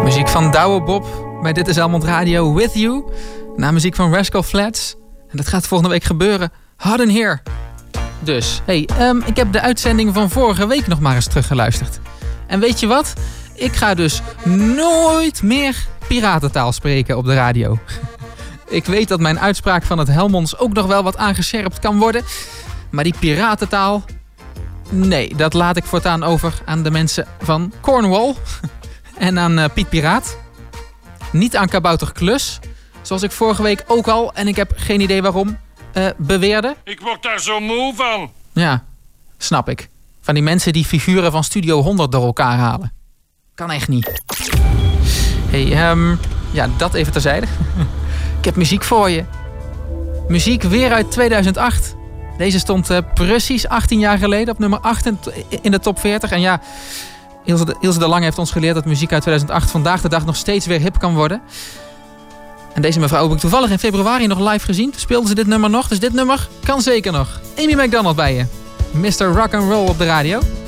Muziek van Douwe Bob bij Dit is Helmond Radio With You. Na muziek van Rascal Flatts. En dat gaat volgende week gebeuren. Hard in Here. Dus, ik heb de uitzending van vorige week nog maar eens teruggeluisterd. En weet je wat? Ik ga dus nooit meer piratentaal spreken op de radio. Ik weet dat mijn uitspraak van het Helmonds ook nog wel wat aangescherpt kan worden. Maar die piratentaal... Nee, dat laat ik voortaan over aan de mensen van Cornwall. En aan Piet Piraat. Niet aan Kabouter Klus. Zoals ik vorige week ook al, en ik heb geen idee waarom, beweerde. Ik word daar zo moe van. Ja, snap ik. Van die mensen die figuren van Studio 100 door elkaar halen. Kan echt niet. Ja, dat even terzijde. Ik heb muziek voor je. Muziek weer uit 2008. Deze stond precies 18 jaar geleden op nummer 8 in de top 40. En ja, Ilse de Lange heeft ons geleerd dat muziek uit 2008 vandaag de dag nog steeds weer hip kan worden. En deze mevrouw heb ik toevallig in februari nog live gezien. Toen speelden ze dit nummer nog, dus dit nummer kan zeker nog. Amy McDonald bij je. Mr. Rock'n'Roll op de radio.